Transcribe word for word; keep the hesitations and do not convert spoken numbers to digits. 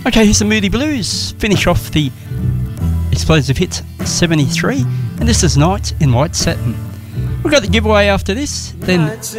Okay, here's the Moody Blues. Finish off the explosive hit seventy-three, and this is Night in White Satin. We've got the giveaway after this, then